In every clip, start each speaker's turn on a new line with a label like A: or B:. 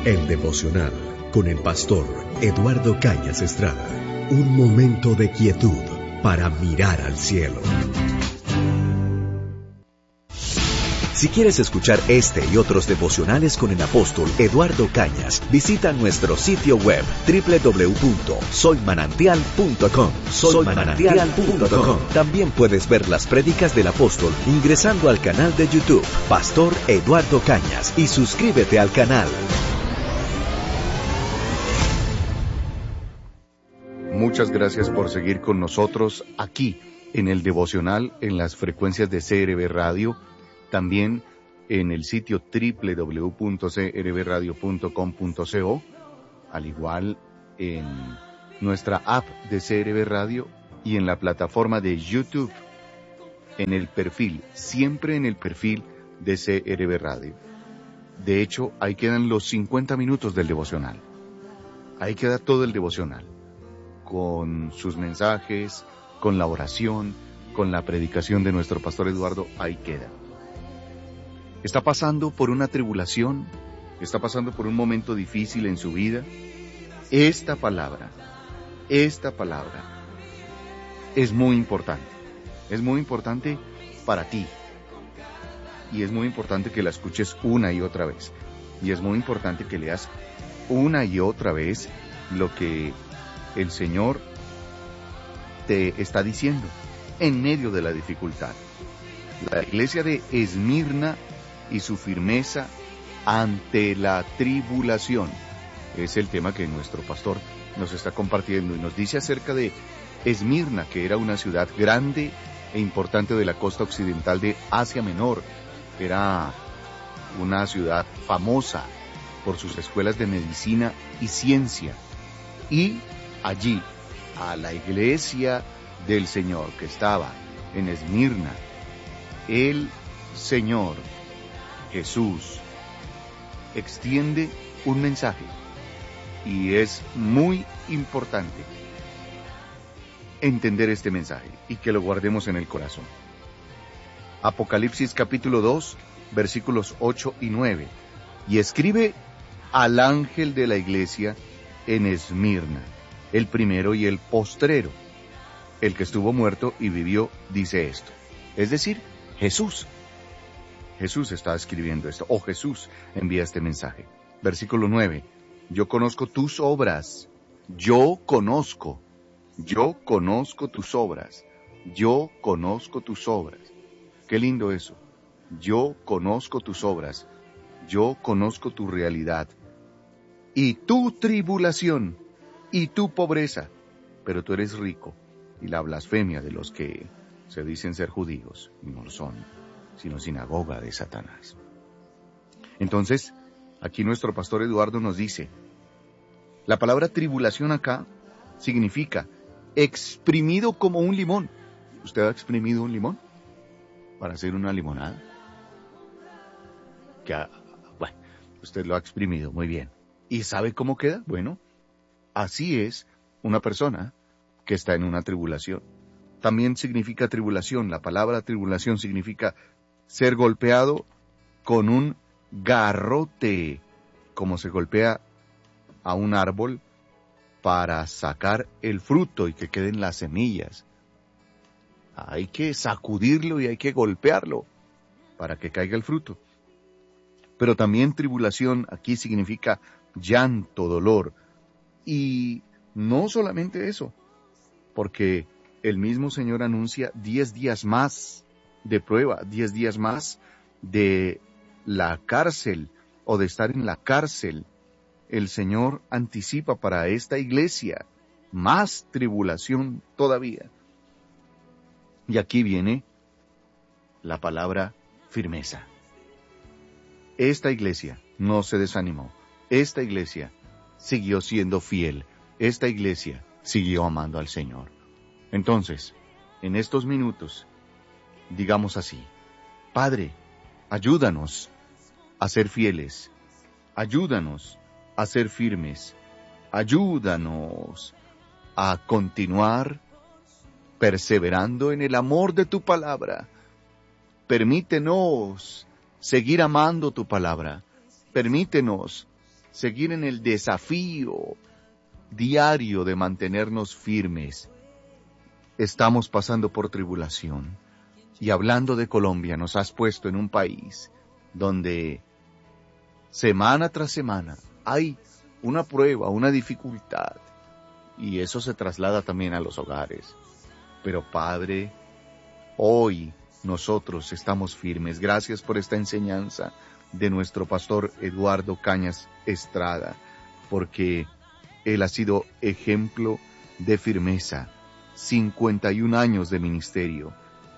A: El devocional con el pastor Eduardo Cañas Estrada. Un momento de quietud para mirar al cielo. Si quieres escuchar este y otros devocionales con el apóstol Eduardo Cañas, visita nuestro sitio web www.soymanantial.com. Soymanantial.com. También puedes ver las prédicas del apóstol ingresando al canal de YouTube Pastor Eduardo Cañas y suscríbete al canal.
B: Muchas gracias por seguir con nosotros aquí en el devocional en las frecuencias de CRB Radio. También en el sitio www.crbradio.com.co, al igual en nuestra app de CRB Radio y en la plataforma de YouTube, en el perfil, siempre en el perfil de CRB Radio. De hecho, ahí quedan los 50 minutos del devocional. Ahí queda todo el devocional, con sus mensajes, con la oración, con la predicación de nuestro pastor Eduardo, ahí queda. ¿Está pasando por una tribulación? ¿Está pasando por un momento difícil en su vida? Esta palabra es muy importante. Es muy importante para ti. Y es muy importante que la escuches una y otra vez. Y es muy importante que leas una y otra vez lo que el Señor te está diciendo en medio de la dificultad. La iglesia de Esmirna y su firmeza ante la tribulación es el tema que nuestro pastor nos está compartiendo y nos dice acerca de Esmirna, que era una ciudad grande e importante de la costa occidental de Asia Menor. Era una ciudad famosa por sus escuelas de medicina y ciencia. Y allí, a la iglesia del Señor que estaba en Esmirna, el Señor Jesús extiende un mensaje y es muy importante entender este mensaje y que lo guardemos en el corazón. Apocalipsis capítulo 2, versículos 8 y 9. Y escribe al ángel de la iglesia en Esmirna, el primero y el postrero, el que estuvo muerto y vivió, dice esto. Es decir, Jesús está escribiendo esto, o Jesús envía este mensaje. Versículo 9, yo conozco tus obras, yo conozco tus obras, yo conozco tus obras. Qué lindo eso, yo conozco tus obras, yo conozco tu realidad, y tu tribulación, y tu pobreza, pero tú eres rico, y la blasfemia de los que se dicen ser judíos, y no lo son, sino sinagoga de Satanás. Entonces, aquí nuestro pastor Eduardo nos dice, la palabra tribulación acá significa exprimido como un limón. ¿Usted ha exprimido un limón para hacer una limonada? Bueno, usted lo ha exprimido, muy bien. ¿Y sabe cómo queda? Bueno, así es una persona que está en una tribulación. También significa tribulación. La palabra tribulación significa ser golpeado con un garrote, como se golpea a un árbol para sacar el fruto y que queden las semillas. Hay que sacudirlo y hay que golpearlo para que caiga el fruto. Pero también tribulación aquí significa llanto, dolor. Y no solamente eso, porque el mismo Señor anuncia 10 días más de prueba, 10 días más de la cárcel o de estar en la cárcel. El Señor anticipa para esta iglesia más tribulación todavía. Y aquí viene la palabra firmeza. Esta iglesia no se desanimó. Esta iglesia siguió siendo fiel. Esta iglesia siguió amando al Señor. Entonces, en estos minutos, digamos así, Padre, ayúdanos a ser fieles, ayúdanos a ser firmes, ayúdanos a continuar perseverando en el amor de tu palabra. Permítenos seguir amando tu palabra, permítenos seguir en el desafío diario de mantenernos firmes. Estamos pasando por tribulación. Y hablando de Colombia, nos has puesto en un país donde semana tras semana hay una prueba, una dificultad. Y eso se traslada también a los hogares. Pero Padre, hoy nosotros estamos firmes. Gracias por esta enseñanza de nuestro pastor Eduardo Cañas Estrada, porque él ha sido ejemplo de firmeza. 51 años de ministerio,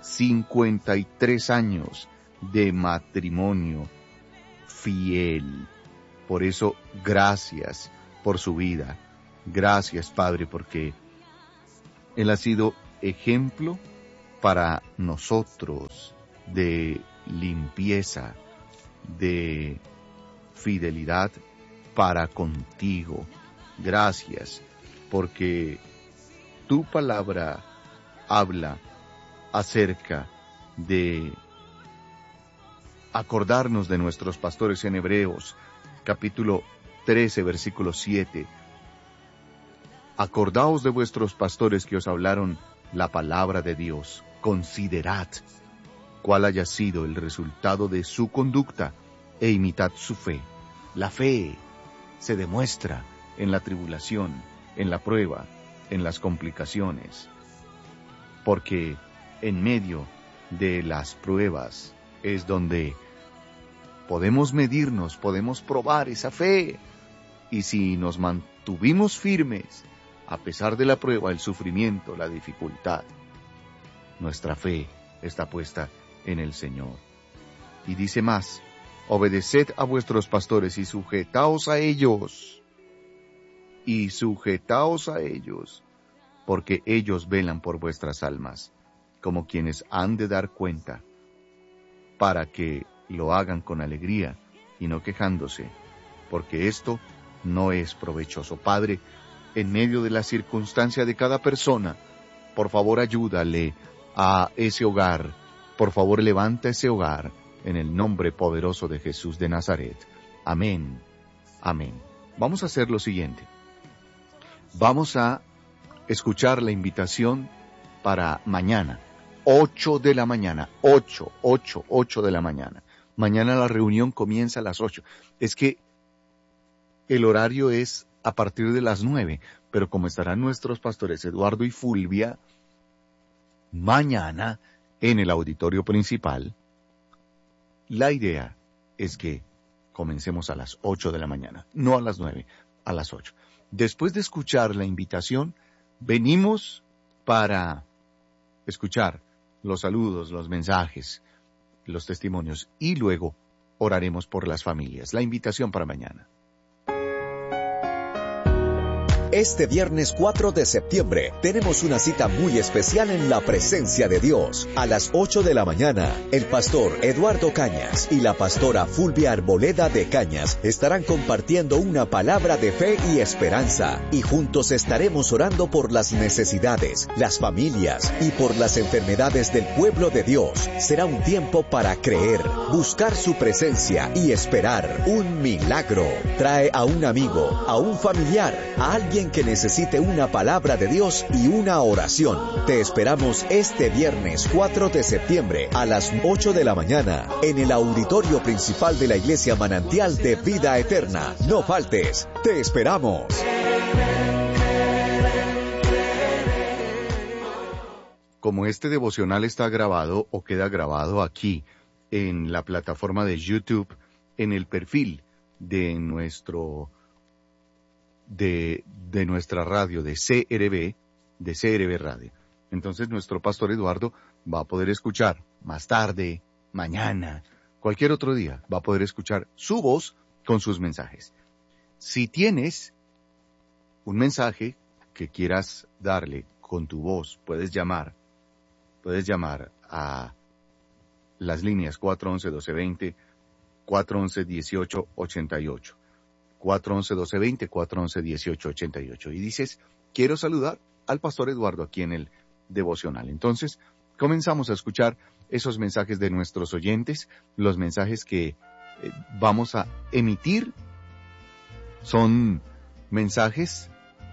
B: 53 años de matrimonio fiel. Por eso, gracias por su vida. Gracias, Padre, porque él ha sido ejemplo para nosotros de limpieza, de fidelidad para contigo. Gracias, porque tu palabra habla acerca de acordarnos de nuestros pastores en Hebreos, capítulo 13, versículo 7. Acordaos de vuestros pastores que os hablaron la palabra de Dios. Considerad cuál haya sido el resultado de su conducta e imitad su fe. La fe se demuestra en la tribulación, en la prueba, en las complicaciones, porque en medio de las pruebas es donde podemos medirnos, podemos probar esa fe, y si nos mantuvimos firmes, a pesar de la prueba, el sufrimiento, la dificultad, nuestra fe está puesta en el Señor. Y dice más, obedeced a vuestros pastores y sujetaos a ellos, porque ellos velan por vuestras almas, como quienes han de dar cuenta, para que lo hagan con alegría y no quejándose, porque esto no es provechoso. Padre, en medio de la circunstancia de cada persona, por favor ayúdale a ese hogar, por favor levanta ese hogar, en el nombre poderoso de Jesús de Nazaret. Amén, amén. Vamos a hacer lo siguiente. Vamos a escuchar la invitación para mañana, 8 de la mañana, 8 de la mañana. Mañana la reunión comienza a las 8. Es que el horario es a partir de las 9, pero como estarán nuestros pastores Eduardo y Fulvia, mañana en el auditorio principal, la idea es que comencemos a las 8 de la mañana, no a las 9, a las 8. Después de escuchar la invitación, venimos para escuchar los saludos, los mensajes, los testimonios, y luego oraremos por las familias. La invitación para mañana.
A: Este viernes 4 de septiembre tenemos una cita muy especial en la presencia de Dios. A las 8 de la mañana, el pastor Eduardo Cañas y la pastora Fulvia Arboleda de Cañas estarán compartiendo una palabra de fe y esperanza. Y juntos estaremos orando por las necesidades, las familias y por las enfermedades del pueblo de Dios. Será un tiempo para creer, buscar su presencia y esperar un milagro. Trae a un amigo, a un familiar, a alguien que necesite una palabra de Dios y una oración. Te esperamos este viernes 4 de septiembre a las 8 de la mañana en el auditorio principal de la Iglesia Manantial de Vida Eterna. No faltes, te esperamos.
B: Como este devocional está grabado o queda grabado aquí en la plataforma de YouTube, en el perfil de nuestra radio, de CRB Radio. Entonces nuestro pastor Eduardo va a poder escuchar más tarde, mañana, cualquier otro día, va a poder escuchar su voz con sus mensajes. Si tienes un mensaje que quieras darle con tu voz, puedes llamar a las líneas 411-1220, 411-1888. 411-1220, 411-1888. Y dices, quiero saludar al pastor Eduardo aquí en el devocional. Entonces, comenzamos a escuchar esos mensajes de nuestros oyentes, los mensajes que vamos a emitir Son mensajes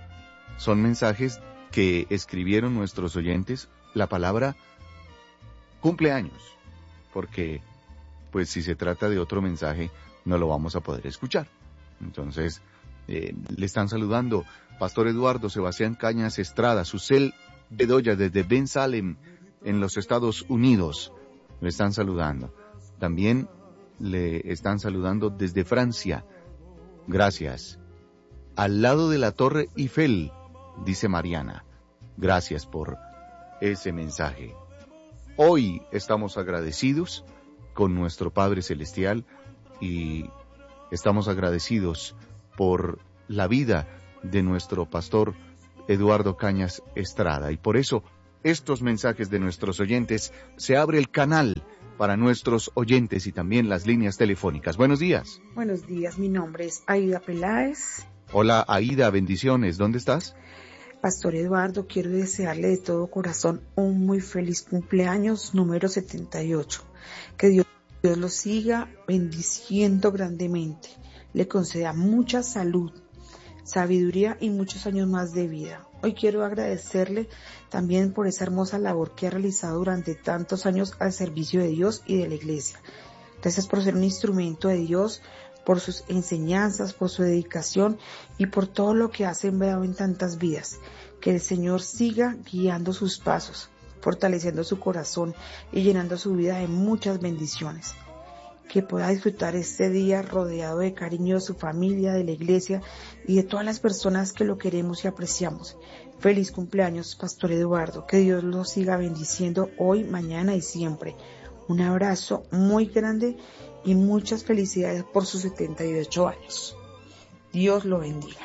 B: que escribieron nuestros oyentes, la palabra cumpleaños, porque pues si se trata de otro mensaje no lo vamos a poder escuchar. Entonces le están saludando Pastor Eduardo Sebastián Cañas Estrada, Susel Bedoya desde Ben Salem en los Estados Unidos, le están saludando. También le están saludando desde Francia. Gracias. Al lado de la Torre Eiffel, dice Mariana. Gracias por ese mensaje. Hoy estamos agradecidos con nuestro Padre Celestial y estamos agradecidos por la vida de nuestro pastor Eduardo Cañas Estrada. Y por eso, estos mensajes de nuestros oyentes, se abre el canal para nuestros oyentes y también las líneas telefónicas. Buenos días.
C: Buenos días, mi nombre es Aida Peláez.
B: Hola Aida, bendiciones. ¿Dónde estás?
C: Pastor Eduardo, quiero desearle de todo corazón un muy feliz cumpleaños número 78. Que Dios lo siga bendiciendo grandemente. Le conceda mucha salud, sabiduría y muchos años más de vida. Hoy quiero agradecerle también por esa hermosa labor que ha realizado durante tantos años al servicio de Dios y de la iglesia. Gracias por ser un instrumento de Dios, por sus enseñanzas, por su dedicación y por todo lo que ha sembrado en tantas vidas. Que el Señor siga guiando sus pasos, fortaleciendo su corazón y llenando su vida de muchas bendiciones. Que pueda disfrutar este día rodeado de cariño de su familia, de la iglesia y de todas las personas que lo queremos y apreciamos. Feliz cumpleaños, Pastor Eduardo. Que Dios lo siga bendiciendo hoy, mañana y siempre. Un abrazo muy grande y muchas felicidades por sus 78 años. Dios lo bendiga.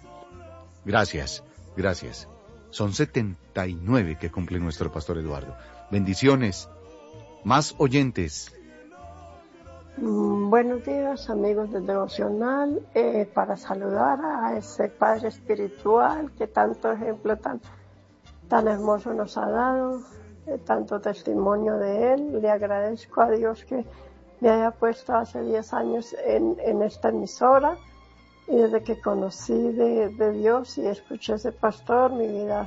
B: Gracias, gracias. Son 79 que cumple nuestro Pastor Eduardo. Bendiciones. Más oyentes.
D: Buenos días, amigos del Devocional, para saludar a ese Padre Espiritual que tanto ejemplo tan hermoso nos ha dado, tanto testimonio de Él. Le agradezco a Dios que me haya puesto hace 10 años en esta emisora, y desde que conocí de Dios y escuché a ese pastor, mi vida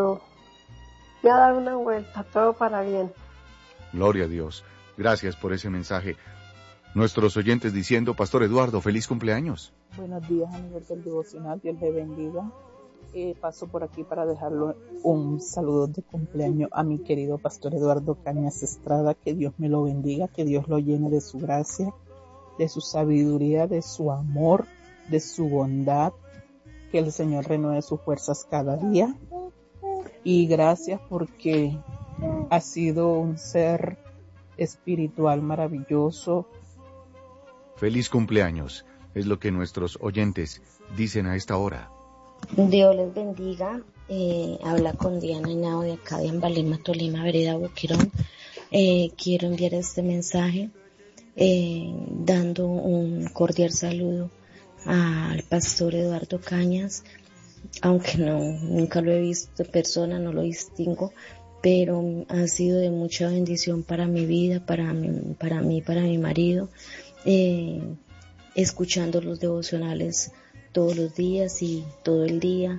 D: me ha dado una vuelta, todo para bien.
B: Gloria a Dios. Gracias por ese mensaje. Nuestros oyentes diciendo, Pastor Eduardo, feliz cumpleaños.
E: Buenos días, amigos del Devocional, Dios le bendiga. Paso por aquí para dejarle un saludo de cumpleaños a mi querido Pastor Eduardo Cañas Estrada. Que Dios me lo bendiga, que Dios lo llene de su gracia, de su sabiduría, de su amor, de su bondad. Que el Señor renueve sus fuerzas cada día. Y gracias porque ha sido un ser espiritual maravilloso.
B: Feliz cumpleaños, es lo que nuestros oyentes dicen a esta hora.
F: Dios les bendiga. Habla con Diana Henao de acá de Ambalema, Tolima, Vereda Boquerón. Quiero enviar este mensaje dando un cordial saludo al Pastor Eduardo Cañas, aunque nunca lo he visto en persona, no lo distingo, pero ha sido de mucha bendición para mi vida, para mi marido. Escuchando los devocionales todos los días y todo el día,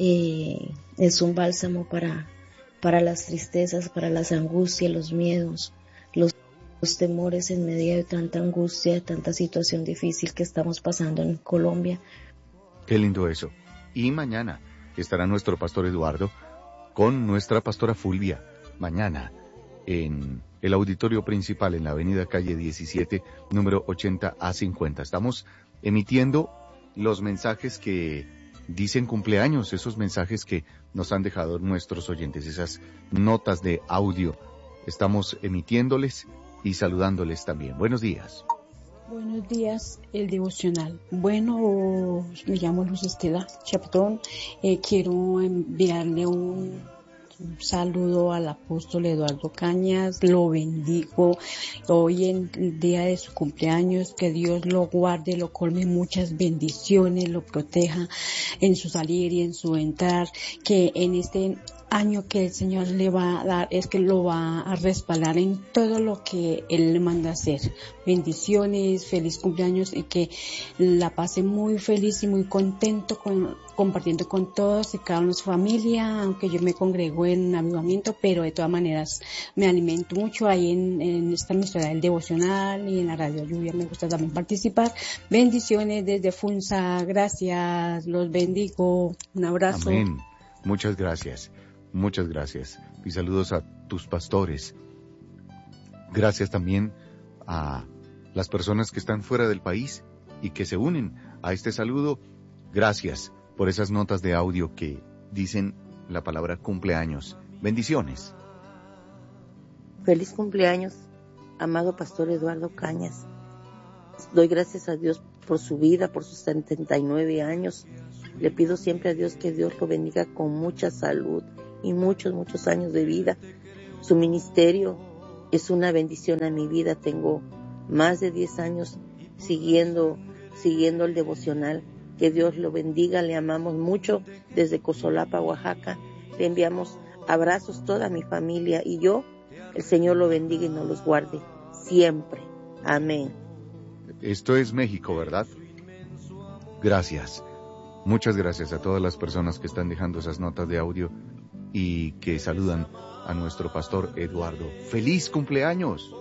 F: es un bálsamo para las tristezas, para las angustias, los miedos, los temores en medio de tanta angustia, de tanta situación difícil que estamos pasando en Colombia.
B: Qué lindo eso. Y mañana estará nuestro Pastor Eduardo con nuestra Pastora Fulvia, mañana en el auditorio principal en la avenida calle 17, número 80A50. Estamos emitiendo los mensajes que dicen cumpleaños, esos mensajes que nos han dejado nuestros oyentes, esas notas de audio. Estamos emitiéndoles y saludándoles también. Buenos días.
G: Buenos días, el devocional. Bueno, me llamo Luz Estela Chaptón. Quiero enviarle un saludo al apóstol Eduardo Cañas. Lo bendigo hoy en el día de su cumpleaños. Que Dios lo guarde, lo colme muchas bendiciones, lo proteja en su salir y en su entrar. Que en este año que el Señor le va a dar es que lo va a respaldar en todo lo que Él le manda hacer. Bendiciones, feliz cumpleaños y que la pase muy feliz y muy contento compartiendo con todos y cada uno de su familia, aunque yo me congrego en avivamiento, pero de todas maneras me alimento mucho ahí en esta emisora del devocional y en la radio Lluvia, me gusta también participar. Bendiciones desde Funza, gracias, los bendigo, un abrazo.
B: Amén, muchas gracias. Muchas gracias. Y saludos a tus pastores. Gracias también a las personas que están fuera del país y que se unen a este saludo. Gracias por esas notas de audio que dicen la palabra cumpleaños. Bendiciones.
H: Feliz cumpleaños, amado pastor Eduardo Cañas. Doy gracias a Dios por su vida, por sus 79 años. Le pido siempre a Dios que Dios lo bendiga con mucha salud y muchos, muchos años de vida. Su ministerio es una bendición a mi vida. Tengo más de 10 años siguiendo el devocional. Que Dios lo bendiga. Le amamos mucho desde Cosolapa, Oaxaca. Le enviamos abrazos toda mi familia y yo. El Señor lo bendiga y nos los guarde siempre. Amén.
B: Esto es México, ¿verdad? Gracias. Muchas gracias a todas las personas que están dejando esas notas de audio y que saludan a nuestro pastor Eduardo. ¡Feliz cumpleaños!